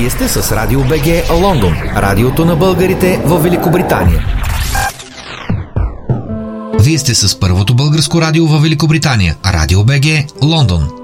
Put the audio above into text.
Вие сте с Радио БГ Лондон, радиото на българите в Великобритания. Вие сте с първото българско радио в Великобритания, Радио БГ Лондон.